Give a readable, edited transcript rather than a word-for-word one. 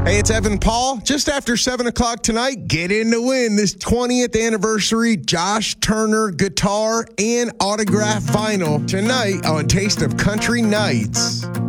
Hey, it's Evan Paul. Just after 7 o'clock tonight, get in to win this 20th anniversary Josh Turner guitar and autograph vinyl tonight on Taste of Country Nights.